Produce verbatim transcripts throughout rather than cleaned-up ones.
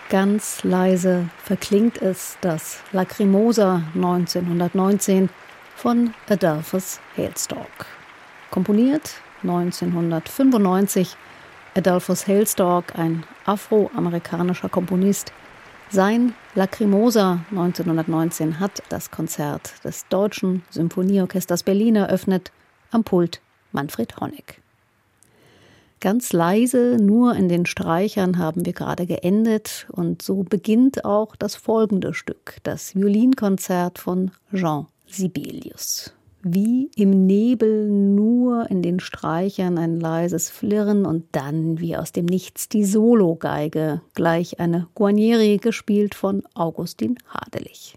Ganz leise verklingt es, das Lacrimosa neunzehnhundertneunzehn von Adolphus Hailstork. Komponiert neunzehnhundertfünfundneunzig, Adolphus Hailstork, ein afroamerikanischer Komponist. Sein Lacrimosa neunzehnhundertneunzehn hat das Konzert des Deutschen Symphonieorchesters Berlin eröffnet, am Pult Manfred Honeck. Ganz leise, nur in den Streichern haben wir gerade geendet und so beginnt auch das folgende Stück, das Violinkonzert von Jean Sibelius. Wie im Nebel, nur in den Streichern ein leises Flirren und dann wie aus dem Nichts die Sologeige, gleich eine Guarnieri, gespielt von Augustin Hardelich.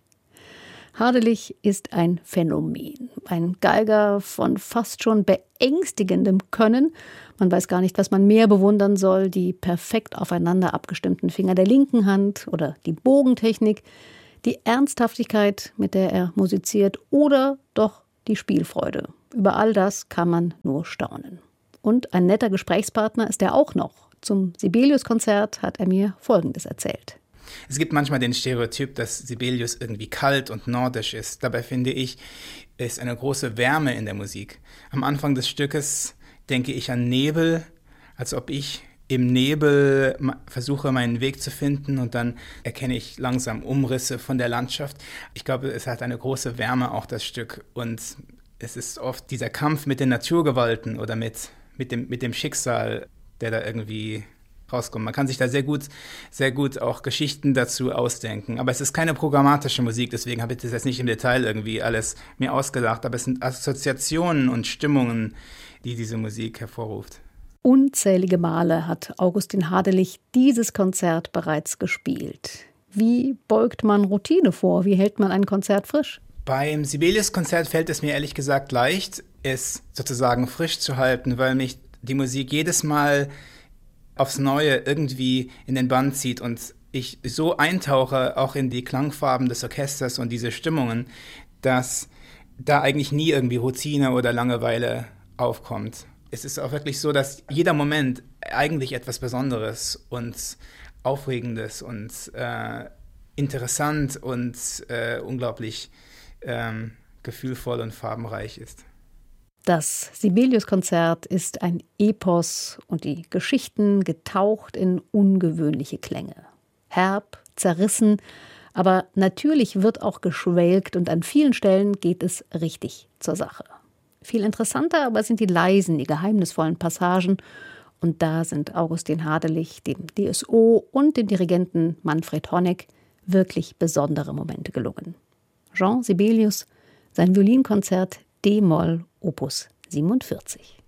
Hardelich ist ein Phänomen, ein Geiger von fast schon beängstigendem Können. Man weiß gar nicht, was man mehr bewundern soll, die perfekt aufeinander abgestimmten Finger der linken Hand oder die Bogentechnik, die Ernsthaftigkeit, mit der er musiziert oder doch die Spielfreude. Über all das kann man nur staunen. Und ein netter Gesprächspartner ist er auch noch. Zum Sibelius-Konzert hat er mir Folgendes erzählt. Es gibt manchmal den Stereotyp, dass Sibelius irgendwie kalt und nordisch ist. Dabei finde ich, ist eine große Wärme in der Musik. Am Anfang des Stückes denke ich an Nebel, als ob ich im Nebel versuche, meinen Weg zu finden und dann erkenne ich langsam Umrisse von der Landschaft. Ich glaube, es hat eine große Wärme, auch das Stück. Und es ist oft dieser Kampf mit den Naturgewalten oder mit, mit, dem, mit dem Schicksal, der da irgendwie rauskommt. Man kann sich da sehr gut, sehr gut auch Geschichten dazu ausdenken. Aber es ist keine programmatische Musik, deswegen habe ich das jetzt nicht im Detail irgendwie alles mir ausgedacht. Aber es sind Assoziationen und Stimmungen, die diese Musik hervorruft. Unzählige Male hat Augustin Hardelich dieses Konzert bereits gespielt. Wie beugt man Routine vor? Wie hält man ein Konzert frisch? Beim Sibelius-Konzert fällt es mir ehrlich gesagt leicht, es sozusagen frisch zu halten, weil mich die Musik jedes Mal aufs Neue irgendwie in den Bann zieht und ich so eintauche auch in die Klangfarben des Orchesters und diese Stimmungen, dass da eigentlich nie irgendwie Routine oder Langeweile aufkommt. Es ist auch wirklich so, dass jeder Moment eigentlich etwas Besonderes und Aufregendes und äh, interessant und äh, unglaublich ähm, gefühlvoll und farbenreich ist. Das Sibelius-Konzert ist ein Epos und die Geschichten getaucht in ungewöhnliche Klänge. Herb, zerrissen, aber natürlich wird auch geschwelgt und an vielen Stellen geht es richtig zur Sache. Viel interessanter aber sind die leisen, die geheimnisvollen Passagen. Und da sind Augustin Hardelich, dem D S O und dem Dirigenten Manfred Honeck wirklich besondere Momente gelungen. Jean Sibelius, sein Violinkonzert D-Moll Opus siebenundvierzig.